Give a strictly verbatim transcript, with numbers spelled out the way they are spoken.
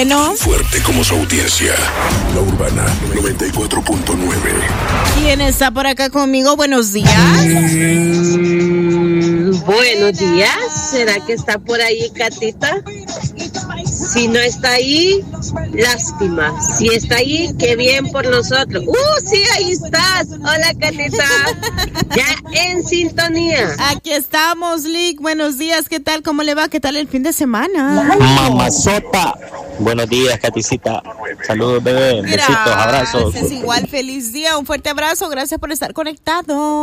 Bueno. Fuerte como su audiencia. La Urbana noventa y cuatro punto nueve. ¿Quién está por acá conmigo? Buenos días. Mm, buenos días. ¿Será que está por ahí Catita? Si no está ahí, lástima. Si está ahí, qué bien por nosotros. ¡Uh, sí, ahí estás! Hola, Catita. Ya en sintonía. Aquí estamos, Lick. Buenos días. ¿Qué tal? ¿Cómo le va? ¿Qué tal el fin de semana? Mamazota. Buenos días, Caticita. Saludos, bebé. Besitos, abrazos. Es igual, feliz día. Un fuerte abrazo. Gracias por estar conectado.